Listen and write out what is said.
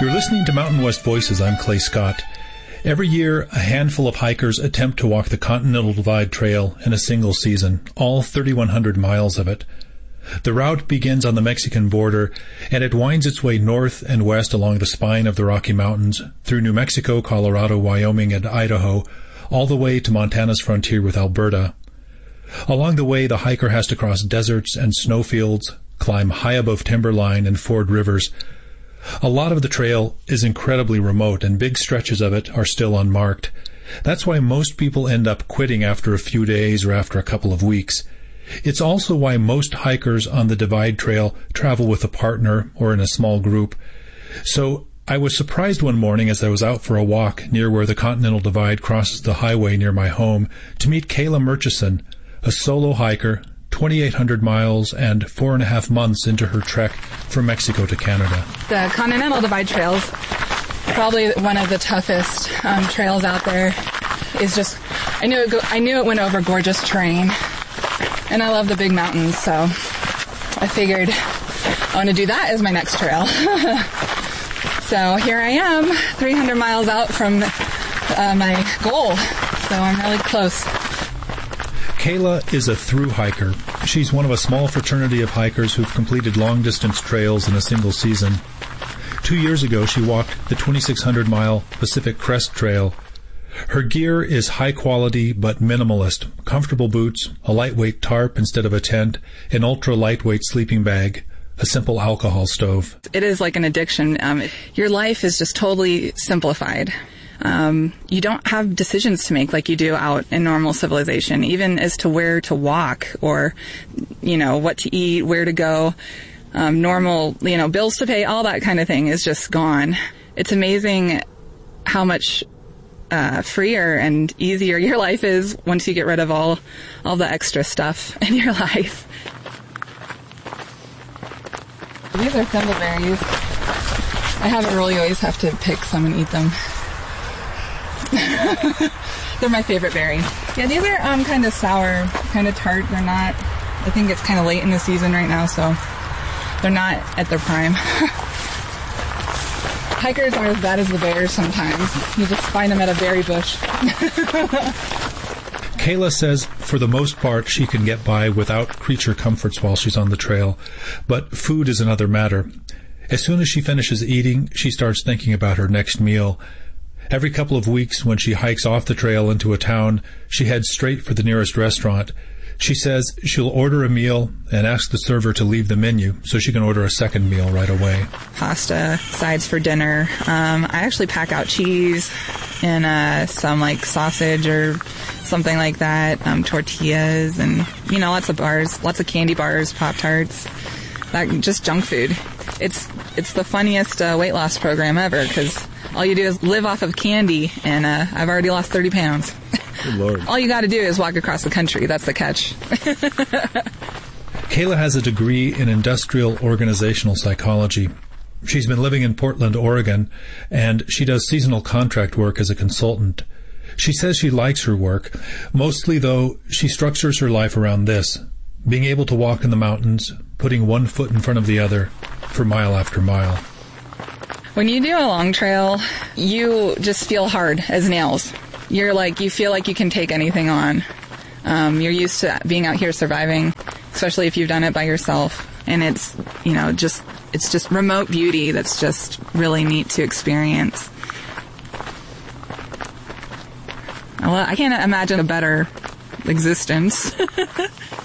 You're listening to Mountain West Voices. I'm Clay Scott. Every year, a handful of hikers attempt to walk the Continental Divide Trail in a single season, all 3,100 miles of it. The route begins on the Mexican border, and it winds its way north and west along the spine of the Rocky Mountains, through New Mexico, Colorado, Wyoming, and Idaho, all the way to Montana's frontier with Alberta. Along the way, the hiker has to cross deserts and snowfields, climb high above timberline, and ford rivers. A lot of the trail is incredibly remote, and big stretches of it are still unmarked. That's why most people end up quitting after a few days or after a couple of weeks. It's also why most hikers on the Divide Trail travel with a partner or in a small group. So I was surprised one morning as I was out for a walk near where the Continental Divide crosses the highway near my home to meet Kayla Murchison, a solo hiker, 2,800 miles and 4.5 months into her trek from Mexico to Canada. The Continental Divide Trail's probably one of the toughest trails out there. It's just, I knew it went over gorgeous terrain, and I love the big mountains, so I figured I want to do that as my next trail. So here I am, 300 miles out from my goal, so I'm really close. Kayla is a through hiker. She's one of a small fraternity of hikers who've completed long-distance trails in a single season. 2 years ago, she walked the 2,600-mile Pacific Crest Trail. Her gear is high-quality but minimalist. Comfortable boots, a lightweight tarp instead of a tent, an ultra-lightweight sleeping bag, a simple alcohol stove. It is like an addiction. Your life is just totally simplified. You don't have decisions to make like you do out in normal civilization, even as to where to walk or, what to eat, where to go. Normal, bills to pay, all that kind of thing is just gone. It's amazing how much freer and easier your life is once you get rid of all the extra stuff in your life. These are thimbleberries. I haven't really always have to pick some and eat them. They're my favorite berry. Yeah, these are kind of sour, kind of tart. They're not, I think it's kind of late in the season right now, so they're not at their prime. Hikers aren't as bad as the bears sometimes. You just find them at a berry bush. Kayla says for the most part she can get by without creature comforts while she's on the trail, but food is another matter. As soon as she finishes eating, she starts thinking about her next meal. Every couple of weeks, when she hikes off the trail into a town, she heads straight for the nearest restaurant. She says she'll order a meal and ask the server to leave the menu so she can order a second meal right away. Pasta, sides for dinner. I actually pack out cheese and some like sausage or something like that, tortillas and, lots of bars, lots of candy bars, Pop-Tarts, just junk food. It's the funniest weight loss program ever because all you do is live off of candy, and I've already lost 30 pounds. Good Lord. All you got to do is walk across the country. That's the catch. Kayla has a degree in industrial organizational psychology. She's been living in Portland, Oregon, and she does seasonal contract work as a consultant. She says she likes her work. Mostly, though, she structures her life around this: being able to walk in the mountains, putting one foot in front of the other for mile after mile. When you do a long trail, you just feel hard as nails. You feel like you can take anything on. You're used to being out here surviving, especially if you've done it by yourself. And it's, it's just remote beauty that's just really neat to experience. Well, I can't imagine a better existence.